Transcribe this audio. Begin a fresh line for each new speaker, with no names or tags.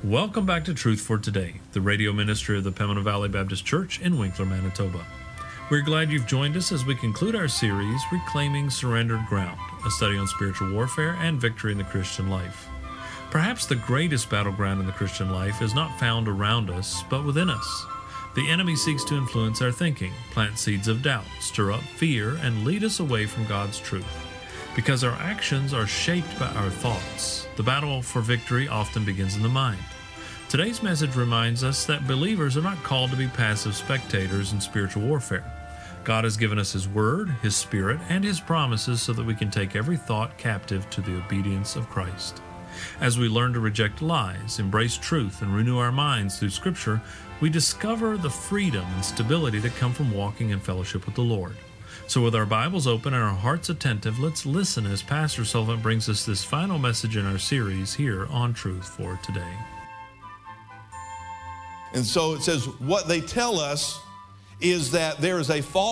Welcome back to Truth for Today, the radio ministry of the Pembina Valley Baptist Church in Winkler, Manitoba. We're glad you've joined us as we conclude our series, Reclaiming Surrendered Ground, a study on spiritual warfare and victory in the Christian life. Perhaps the greatest battleground in the Christian life is not found around us, but within us. The enemy seeks to influence our thinking, plant seeds of doubt, stir up fear, and lead us away from God's truth. Because our actions are shaped by our thoughts, the battle for victory often begins in the mind. Today's message reminds us that believers are not called to be passive spectators in spiritual warfare. God has given us His Word, His Spirit, and His promises so that we can take every thought captive to the obedience of Christ. As we learn to reject lies, embrace truth, and renew our minds through Scripture, we discover the freedom and stability that come from walking in fellowship with the Lord. So with our Bibles open and our hearts attentive, let's listen as Pastor Sullivan brings us this final message in our series here on Truth for Today.
And so it says, what they tell us is that there is a false